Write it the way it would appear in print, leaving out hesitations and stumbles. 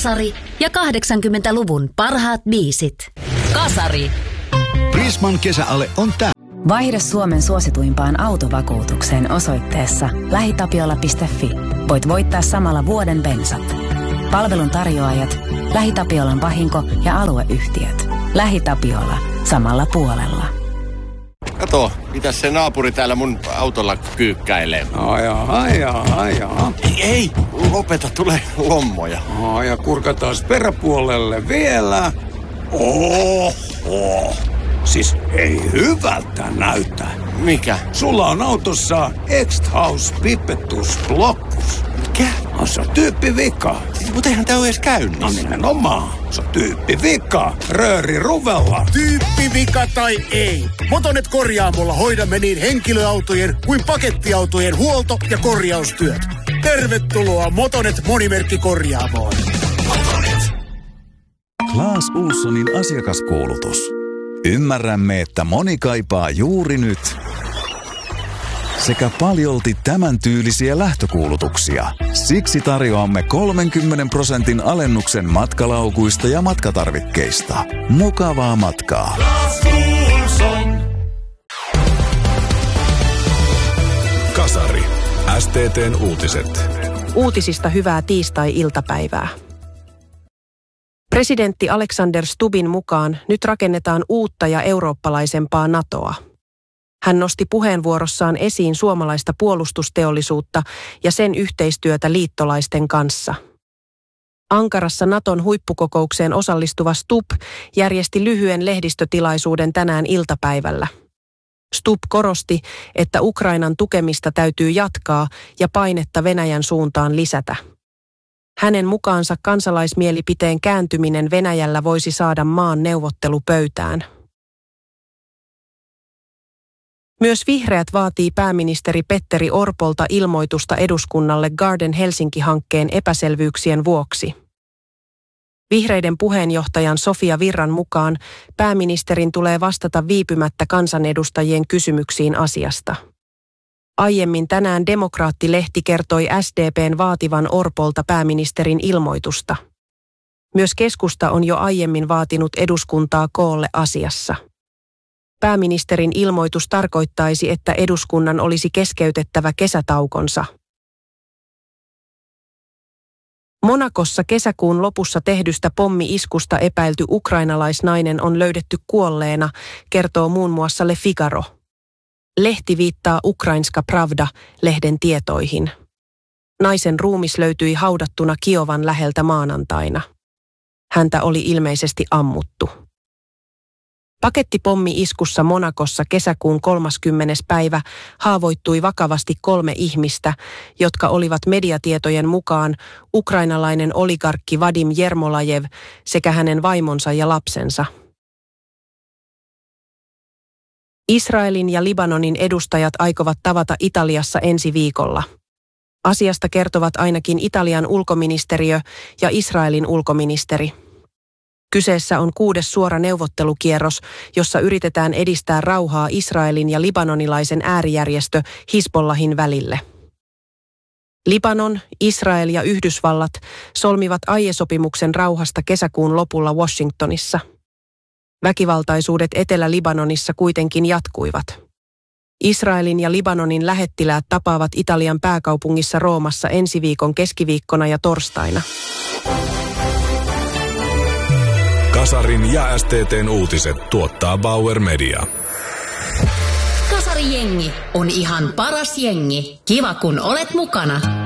Kasari ja 80-luvun parhaat biisit. Kasari. Prisman kesäale on tää. Vaihda Suomen suosituimpaan autovakuutukseen osoitteessa lähitapiola.fi. Voit voittaa samalla vuoden bensat. Palvelun tarjoajat, LähiTapiolan vahinko- ja alueyhtiöt. LähiTapiola. Samalla puolella. Kato, mitäs se naapuri täällä mun autolla kyykkäilee? Ajaa. Ei, lopeta, tulee lommoja. Ja kurkataan peräpuolelle vielä. Oho. Siis ei hyvältä näytä. Mikä? Sulla on autossa X-House Pipettus Blockus. Mikä? Se on tyyppivika. Mutta eihän tää ole edes käynnissä. No nimenomaan. Se on tyyppivika. Rööri ruvella. Tyyppivika tai ei. Motonet korjaamolla hoidamme niin henkilöautojen kuin pakettiautojen huolto- ja korjaustyöt. Tervetuloa Motonet Monimerkkikorjaamoon. Motonet. Klaas Olssonin asiakaskuulutus. Ymmärrämme, että moni kaipaa juuri nyt sekä paljolti tämän tyylisiä lähtökuulutuksia. Siksi tarjoamme 30% alennuksen matkalaukuista ja matkatarvikkeista. Mukavaa matkaa! Kasari. STT:n uutiset. Uutisista hyvää tiistai-iltapäivää. Presidentti Alexander Stubbin mukaan nyt rakennetaan uutta ja eurooppalaisempaa NATOa. Hän nosti puheenvuorossaan esiin suomalaista puolustusteollisuutta ja sen yhteistyötä liittolaisten kanssa. Ankarassa NATOn huippukokoukseen osallistuva Stubb järjesti lyhyen lehdistötilaisuuden tänään iltapäivällä. Stubb korosti, että Ukrainan tukemista täytyy jatkaa ja painetta Venäjän suuntaan lisätä. Hänen mukaansa kansalaismielipiteen kääntyminen Venäjällä voisi saada maan neuvottelupöytään. Myös vihreät vaatii pääministeri Petteri Orpolta ilmoitusta eduskunnalle Garden Helsinki-hankkeen epäselvyyksien vuoksi. Vihreiden puheenjohtajan Sofia Virran mukaan pääministerin tulee vastata viipymättä kansanedustajien kysymyksiin asiasta. Aiemmin tänään Demokraatti-lehti kertoi SDP:n vaativan Orpolta pääministerin ilmoitusta. Myös keskusta on jo aiemmin vaatinut eduskuntaa koolle asiassa. Pääministerin ilmoitus tarkoittaisi, että eduskunnan olisi keskeytettävä kesätaukonsa. Monakossa kesäkuun lopussa tehdystä pommi-iskusta epäilty ukrainalaisnainen on löydetty kuolleena, kertoo muun muassa Le Figaro. Lehti viittaa Ukrainska Pravda-lehden tietoihin. Naisen ruumis löytyi haudattuna Kiovan läheltä maanantaina. Häntä oli ilmeisesti ammuttu. Pakettipommi-iskussa Monakossa kesäkuun 30. päivä haavoittui vakavasti 3 ihmistä, jotka olivat mediatietojen mukaan ukrainalainen oligarkki Vadim Jermolajev sekä hänen vaimonsa ja lapsensa. Israelin ja Libanonin edustajat aikovat tavata Italiassa ensi viikolla. Asiasta kertovat ainakin Italian ulkoministeriö ja Israelin ulkoministeri. Kyseessä on 6. suora neuvottelukierros, jossa yritetään edistää rauhaa Israelin ja libanonilaisen äärijärjestö Hizbollahin välille. Libanon, Israel ja Yhdysvallat solmivat aiesopimuksen rauhasta kesäkuun lopulla Washingtonissa. Väkivaltaisuudet Etelä-Libanonissa kuitenkin jatkuivat. Israelin ja Libanonin lähettiläät tapaavat Italian pääkaupungissa Roomassa ensi viikon keskiviikkona ja torstaina. Kasarin ja STT:n uutiset tuottaa Bauer Media. Kasari-jengi on ihan paras jengi. Kiva kun olet mukana.